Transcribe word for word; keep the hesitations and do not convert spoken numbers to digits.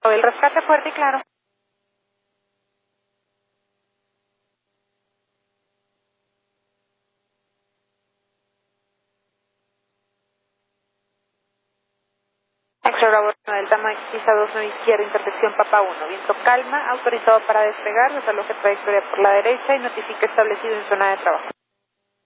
El rescate fuerte y claro. Extra Bravo Delta Maxiza dos nueve izquierda, intersección Papa uno. Viento calma, autorizado para despegar, desaloje trayectoria por la derecha y notifique establecido en zona de trabajo.